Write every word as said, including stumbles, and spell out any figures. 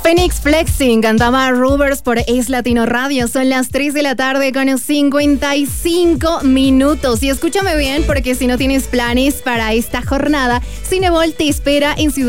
Phoenix Flexing cantaba Rivers por Es Latino Radio. Son las tres de la tarde con cincuenta y cinco minutos. Y escúchame bien, porque si no tienes planes para esta jornada, Cinebol te espera en Ciudad